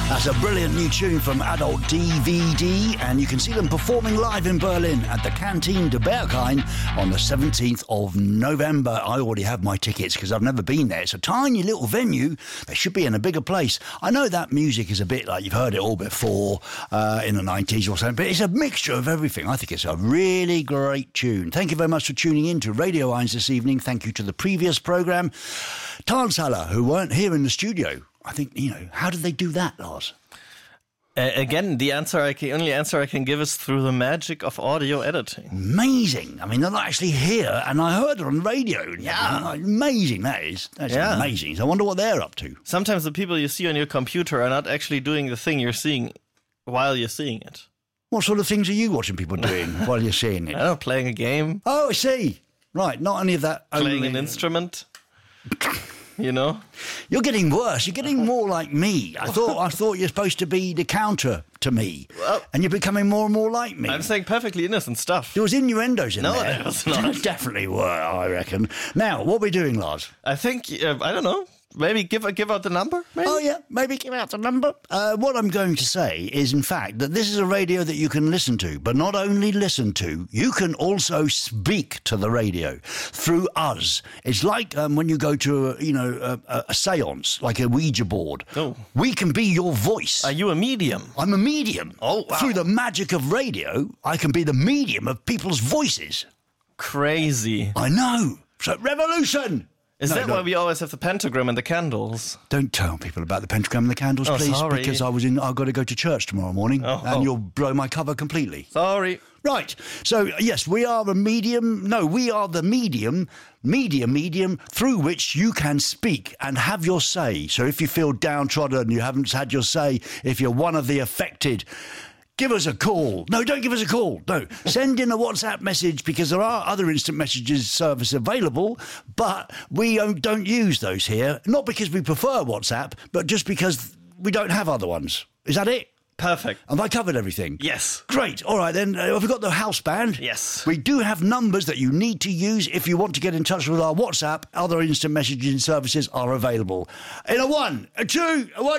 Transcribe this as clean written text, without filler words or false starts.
That's a brilliant new tune from Adult DVD, and you can see them performing live in Berlin at the Canteen de Berghain on the 17th of November. I already have my tickets because I've never been there. It's a tiny little venue. They should be in a bigger place. I know that music is a bit like you've heard it all before in the 90s or something, but it's a mixture of everything. I think it's a really great tune. Thank you very much for tuning in to Radio 1 this evening. Thank you to the previous programme. Tarnshaller, who weren't here in the studio. I think, how did they do that, Lars? Again, the only answer I can give is through the magic of audio editing. Amazing. I mean, they're not actually here, and I heard it on radio. Yeah. Amazing, that is. That's amazing. So I wonder what they're up to. Sometimes the people you see on your computer are not actually doing the thing you're seeing while you're seeing it. What sort of things are you watching people doing while you're seeing it? I don't know, playing a game. Oh, I see. Right, not any of that. Playing an instrument. You're getting worse. You're getting more like me. I thought you're supposed to be the counter to me, and you're becoming more and more like me. I'm saying perfectly innocent stuff. There was innuendos in there. No, there was not. There definitely were, I reckon. Now, what are we doing, Lars? I think, I don't know, maybe give out the number? Maybe? Oh, yeah, maybe give out the number. What I'm going to say is, in fact, that this is a radio that you can listen to, but not only listen to, you can also speak to the radio through us. It's like when you go to, a seance, like a Ouija board. Oh. We can be your voice. Are you a medium? I'm a medium. Oh, wow. Through the magic of radio, I can be the medium of people's voices. Crazy. I know. So, revolution! Is that why we always have the pentagram and the candles? Don't tell people about the pentagram and the candles, please. Sorry. Because I've got to go to church tomorrow morning, and you'll blow my cover completely. Sorry. Right. So, yes, we are a medium. No, we are the medium through which you can speak and have your say. So if you feel downtrodden, you haven't had your say, if you're one of the affected, give us a call. No, don't give us a call. No, send in a WhatsApp message because there are other instant messages service available, but we don't use those here. Not because we prefer WhatsApp, but just because we don't have other ones. Is that it? Perfect. Have I covered everything? Yes. Great. All right, then. Have we got the house band? Yes. We do have numbers that you need to use if you want to get in touch with our WhatsApp. Other instant messaging services are available. In a 1, a 2, a 1.